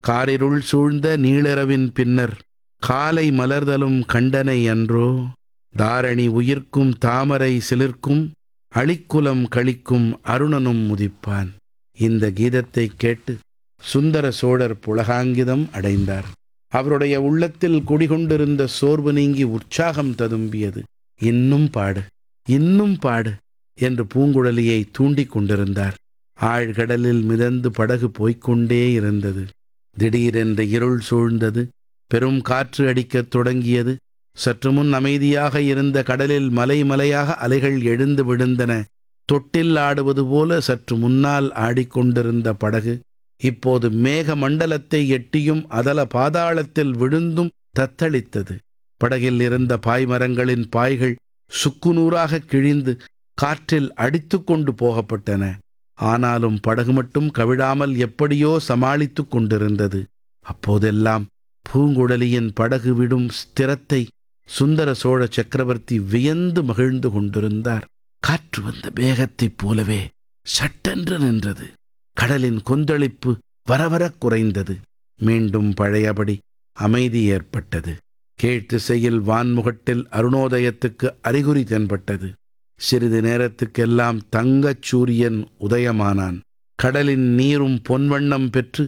காரிருள் சூழ்ந்த நீளிரவின் பின்னர் காலை மலர்தலும் கண்டனை அன்றோ. தாரணி உயிர்க்கும் தாமரை சிலிர்க்கும் அளிக்குலம் கழிக்கும் அருணனும் முதிப்பான். இந்த கீதத்தை கேட்டு சுந்தர சோழர் புலகாங்கிதம் அடைந்தார். அவருடைய உள்ளத்தில் குடிகொண்டிருந்த சோர்வு நீங்கி உற்சாகம் ததும்பியது. இன்னும் பாடு, இன்னும் பாடு என்று பூங்குழலியை தூண்டிக் கொண்டிருந்தார். ஆழ்கடலில் மிதந்து படகு போய்க்கொண்டே இருந்தது. திடீரென்று இருள் சூழ்ந்தது. பெரும் காற்று அடிக்கத் தொடங்கியது. சற்று முன் அமைதியாக இருந்த கடலில் மலை மலையாக அலைகள் எழுந்து விழுந்தன. தொட்டில் ஆடுவது போல சற்று முன்னால் ஆடிக்கொண்டிருந்த படகு இப்போது மேக மண்டலத்தை எட்டியும் அதல பாதாளத்தில் விழுந்தும் தத்தளித்தது. படகில் இருந்த பாய்மரங்களின் பாய்கள் சுக்குநூறாக கிழிந்து காற்றில் அடித்து கொண்டு போகப்பட்டன. ஆனாலும் படகு மட்டும் கவிழாமல் எப்படியோ சமாளித்து கொண்டிருந்தது. அப்போதெல்லாம் பூங்குழலியின் படகு விடும் ஸ்திரத்தை சுந்தர சோழ சக்கரவர்த்தி வியந்து மகிழ்ந்து கொண்டிருந்தார். காற்று வந்த வேகத்தைப் போலவே சட்டென்று நின்றது. கடலின் கொந்தளிப்பு வரவரக் குறைந்தது. மீண்டும் பழையபடி அமைதி ஏற்பட்டது. கீழ்த்திசையில் வான்முகட்டில் அருணோதயத்துக்கு அறிகுறி தென்பட்டது. சிறிது நேரத்துக்கெல்லாம் தங்கச் சூரியன் உதயமானான். கடலின் நீரும் பொன்வண்ணம் பெற்று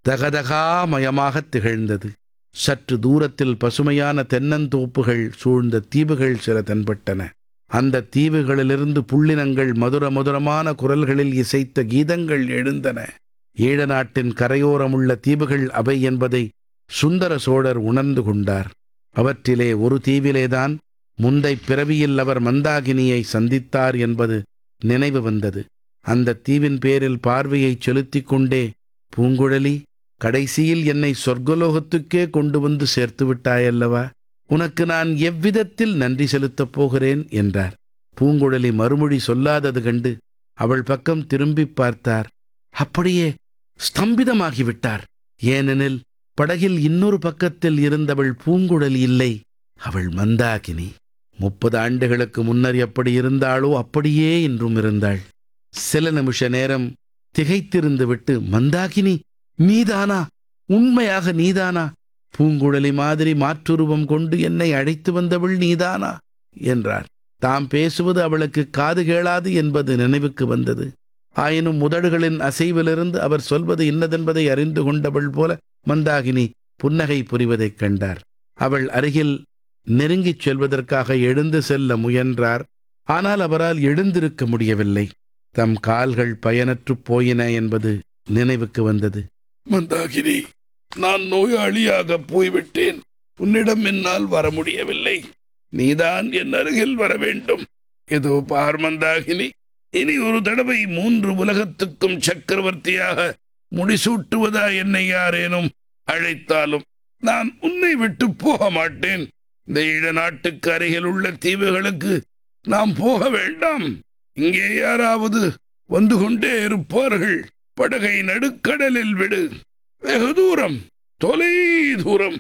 தகதகாமயமாகத் திகழ்ந்தது. சற்று தூரத்தில் பசுமையான தென்னந்தோப்புகள் சூழ்ந்த தீவுகள் சில தென்பட்டன. அந்த தீவுகளிலிருந்து புள்ளினங்கள் மதுர மதுரமான குரல்களில் இசைத்த கீதங்கள் எழுந்தன. ஈழ நாட்டின் கரையோரமுள்ள தீவுகள் அவை என்பதை சுந்தர சோழர் உணர்ந்து கொண்டார். அவற்றிலே ஒரு தீவிலேதான் முந்தை பிறவியில் அவர் மந்தாகினியை சந்தித்தார் என்பது நினைவு வந்தது. அந்த தீவின் பேரில் பார்வையை செலுத்திக் கொண்டே, பூங்குழலி, கடைசியில் என்னை சொர்க்கலோகத்துக்கே கொண்டு வந்து சேர்த்து விட்டாயல்லவா, உனக்கு நான் எவ்விதத்தில் நன்றி செலுத்தப் போகிறேன் என்றார். பூங்குழலி மறுமொழி சொல்லாதது கண்டு அவள் பக்கம் திரும்பி பார்த்தார். அப்படியே ஸ்தம்பிதமாகிவிட்டார். ஏனெனில் படகில் இன்னொரு பக்கத்தில் இருந்தவள் பூங்குழலி இல்லை, அவள் மந்தாகினி. 30 ஆண்டுகளுக்கு முன்னர் எப்படி இருந்தாளோ அப்படியே இன்றும் இருந்தாள். சில நிமிஷ நேரம் திகைத்திருந்து விட்டு, மந்தாகினி, நீதானா? உண்மையாக நீதானா? பூங்குழலி மாதிரி மாற்றுருவம் கொண்டு என்னை அழைத்து வந்தவள் நீதானா என்றார். தாம் பேசுவது அவளுக்கு காது கேளாது என்பது நினைவுக்கு வந்தது. ஆயினும் உதடுகளின் அசைவிலிருந்து அவர் சொல்வது இன்னதென்பதை அறிந்து கொண்டவள் போல மந்தாகினி புன்னகை புரிவதைக் கண்டார். அவள் அருகில் நெருங்கிச் செல்வதற்காக எழுந்து செல்ல முயன்றார். ஆனால் அவரால் எழுந்திருக்க முடியவில்லை. தம் கால்கள் பயனற்றுப் போயின என்பது நினைவுக்கு வந்தது. மந்தாகினி, நான் நோயாளியாக போய்விட்டேன். உன்னிடம் என்னால் வர முடியவில்லை. நீதான் என் அருகில் வர வேண்டும். இதோ பார் மந்தாகினி, இனி ஒரு தடவை 3 உலகத்துக்கும் சக்கரவர்த்தியாக முடிசூட்டுவதா என்னை யாரேனும் அழைத்தாலும் நான் உன்னை விட்டு போக மாட்டேன். இந்த ஈழ நாட்டுக்கு அருகில் உள்ள தீவுகளுக்கு நாம் போக வேண்டாம். இங்கே யாராவது வந்து கொண்டே இருப்பார்கள். படகை நடுக்கடலில் விடு. வெகு தூரம், தொலை தூரம்,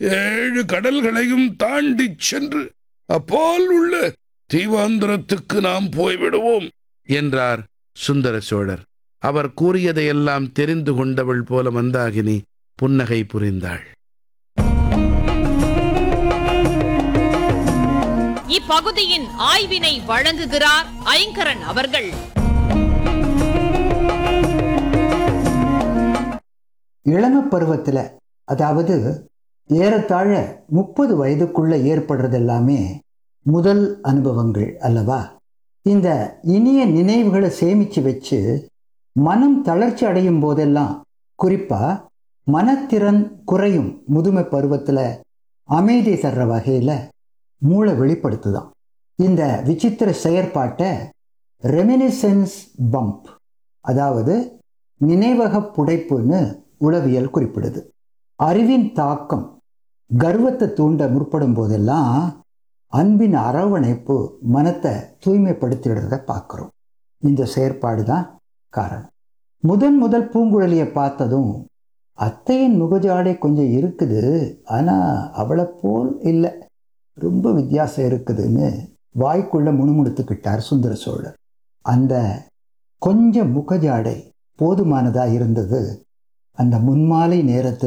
7 கடல்களையும் தாண்டி சென்று அப்பால் உள்ள தீவாந்திரத்துக்கு நாம் போய்விடுவோம் என்றார் சுந்தர சோழர். அவர் கூறியதையெல்லாம் தெரிந்து கொண்டவள் போல மந்தாகினி புன்னகை புரிந்தாள். இப்பகுதியின் ஆய்வினை வழங்குகிறார் ஐங்கரன் அவர்கள். இளம பருவத்தில், அதாவது ஏறத்தாழ 30 வயதுக்குள்ள ஏற்படுறது எல்லாமே முதல் அனுபவங்கள் அல்லவா? இந்த இனிய நினைவுகளை சேமித்து வச்சு மனம் தளர்ச்சி அடையும் போதெல்லாம், குறிப்பாக மனத்திறன் குறையும் முதுமை பருவத்தில் அமைதி தர்ற வகையில் மூளை வெளிப்படுத்துதான். இந்த விசித்திர செயற்பாட்டை ரெமினிசன்ஸ் பம்ப், அதாவது நினைவக புடைப்புன்னு உளவியல் குறிப்பிடுது. அறிவின் தாக்கம் கர்வத்தை தூண்ட முற்படும் போதெல்லாம் அன்பின் அரவணைப்பு மனத்தை தூய்மைப்படுத்திடுறத பார்க்குறோம். இந்த செயற்பாடு தான் காரணம். முதல் பூங்குழலியை பார்த்ததும் அத்தையின் முகஜாடை கொஞ்சம் இருக்குது, ஆனால் அவளை போல் இல்லை, ரொம்ப வித்தியாசம் இருக்குதுன்னு வாய்க்குள்ள முணுமுணுத்துக்கிட்டார் சுந்தர சோழர். அந்த கொஞ்சம் முகஜாடை போதுமானதாக இருந்தது. அந்த முன்மாலை நேரத்தில்